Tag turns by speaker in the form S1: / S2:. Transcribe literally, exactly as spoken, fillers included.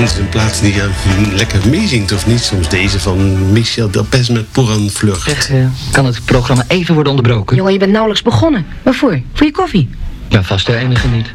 S1: Het is een plaat die uh, lekker meezingt, of niet? Soms deze van Michel Delpech met Pour un fleur.
S2: Zeg, uh, kan het programma even worden onderbroken?
S3: Jongen, je bent nauwelijks begonnen. Waarvoor? Voor je koffie?
S2: Ja, vast de enige niet.